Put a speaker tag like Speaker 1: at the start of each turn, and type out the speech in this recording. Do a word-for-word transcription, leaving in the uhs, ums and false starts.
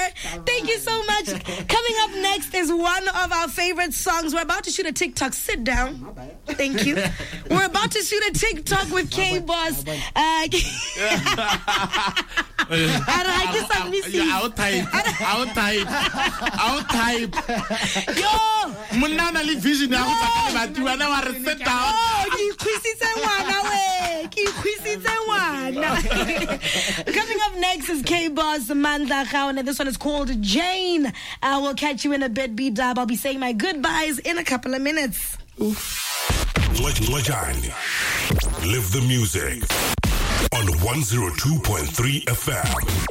Speaker 1: Thank you so much. Coming up next is one of our favorite songs. We're about to shoot a TikTok. Sit down. Thank you. We're about to shoot a TikTok with K-Boss. Uh,
Speaker 2: I'll type. I'll type. I'll type.
Speaker 1: Yo!
Speaker 2: Munana li vision ya go tsaka ba tu ana wa re set down.
Speaker 1: Oh, ki khwisitse ngwana we. Ki khwisitse ngwana. Coming up next is K-Boss, Mandla Khawne. This one is called Jane. Uh, we'll catch you in a bit, B-Dub. I'll be saying my goodbyes in a couple of minutes.
Speaker 3: Lajani. Live the music on one oh two point three F M.